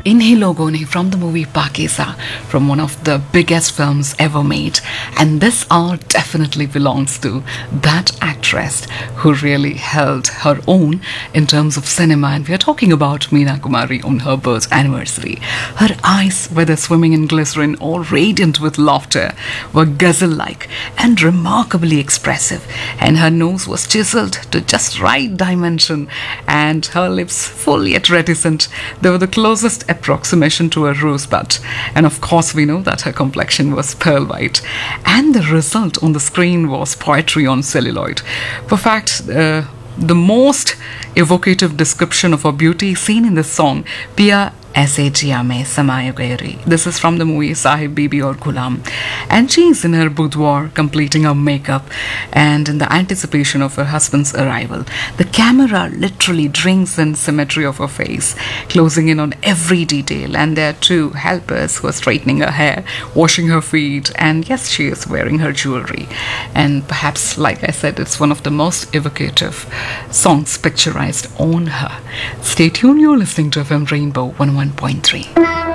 Inhi Logo Ne from the movie Pakisa, from one of the biggest films ever made. And this art definitely belongs to that actress who really held her own in terms of cinema. And we are talking about Meena Kumari on her birth anniversary. Her eyes, whether swimming in glycerin or radiant with laughter, were ghazal-like and remarkably expressive. And her nose was chiseled to just right dimension, and her lips full yet reticent. They were the closest approximation to a rosebud. And of course, we know that her complexion was pearl white. And the result on the screen was poetry on celluloid. For fact, the most evocative description of her beauty seen in this song, Pia Aise Jiya Mein Samaya Gaye. This is from the movie Sahib Bibi aur Ghulam. And she is in her boudoir completing her makeup and in the anticipation of her husband's arrival. The camera literally drinks in symmetry of her face, closing in on every detail. And there are two helpers who are straightening her hair, washing her feet, and yes, she is wearing her jewelry. And perhaps, like I said, it's one of the most evocative songs picturized on her. Stay tuned, you're listening to FM Rainbow 101.3.